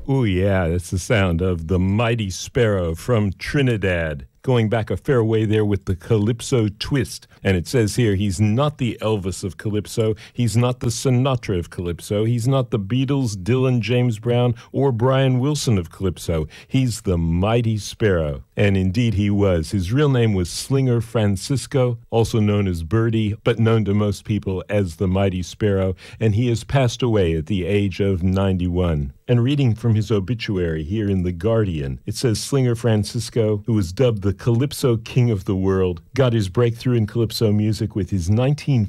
Oh, yeah, that's the sound of the Mighty Sparrow from Trinidad. Going back a fair way there with the Calypso twist. And it says here, he's not the Elvis of Calypso. He's not the Sinatra of Calypso. He's not the Beatles, Dylan, James Brown, or Brian Wilson of Calypso. He's the Mighty Sparrow. And indeed he was. His real name was Slinger Francisco, also known as Birdie, but known to most people as the Mighty Sparrow. And he has passed away at the age of 91. And reading from his obituary here in The Guardian, it says Slinger Francisco, who was dubbed the Calypso King of the World, got his breakthrough in Calypso music with his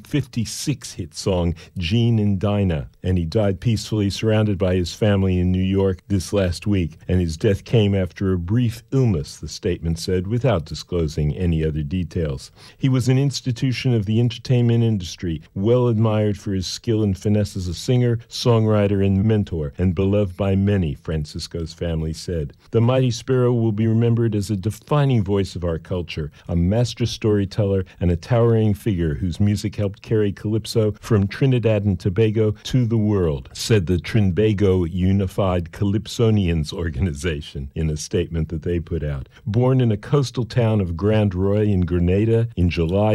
1956 hit song, Gene and Dinah. And he died peacefully surrounded by his family in New York this last week. And his death came after a brief illness, the statement said, without disclosing any other details. He was an institution of the entertainment industry, well admired for his skill and finesse as a singer, songwriter, and mentor, and beloved by many, Francisco's family said. The Mighty Sparrow will be remembered as a defining voice of our culture, a master storyteller, and a towering figure whose music helped carry Calypso from Trinidad and Tobago to the world, said the Trinbago Unified Calypsonians organization in a statement that they put out. Born in a coastal town of Grand Roy in Grenada in July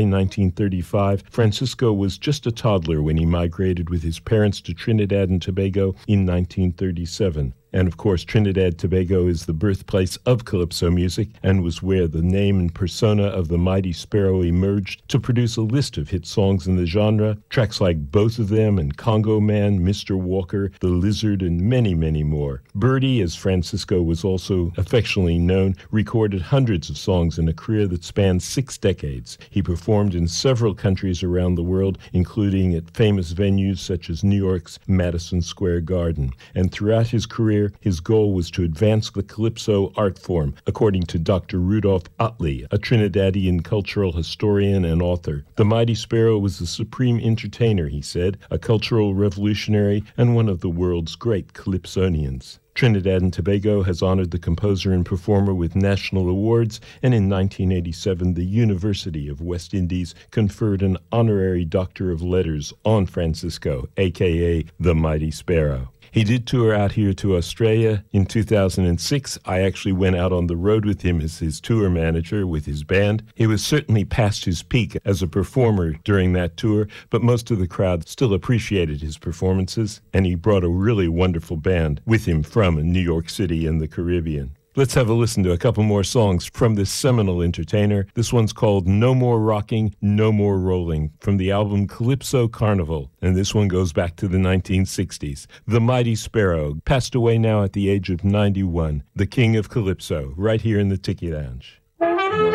1935, Francisco was just a toddler when he migrated with his parents to Trinidad and Tobago in 1937. And of course, Trinidad Tobago is the birthplace of Calypso music and was where the name and persona of the Mighty Sparrow emerged to produce a list of hit songs in the genre, tracks like Both of Them and Congo Man, Mr. Walker, The Lizard, and many, many more. Birdie, as Francisco was also affectionately known, recorded hundreds of songs in a career that spanned 6 decades. He performed in several countries around the world, including at famous venues such as New York's Madison Square Garden. And throughout his career, his goal was to advance the Calypso art form, according to Dr. Rudolph Utley, a Trinidadian cultural historian and author. The Mighty Sparrow was the supreme entertainer, he said, a cultural revolutionary, and one of the world's great Calypsonians. Trinidad and Tobago has honored the composer and performer with national awards, and in 1987, the University of West Indies conferred an honorary Doctor of Letters on Francisco, a.k.a. the Mighty Sparrow. He did tour out here to Australia in 2006. I actually went out on the road with him as his tour manager with his band. He was certainly past his peak as a performer during that tour, but most of the crowd still appreciated his performances, and he brought a really wonderful band with him from New York City and the Caribbean. Let's have a listen to a couple more songs from this seminal entertainer. This one's called No More Rocking, No More Rolling from the album Calypso Carnival. And this one goes back to the 1960s. The Mighty Sparrow, passed away now at the age of 91. The King of Calypso, right here in the Tiki Lounge.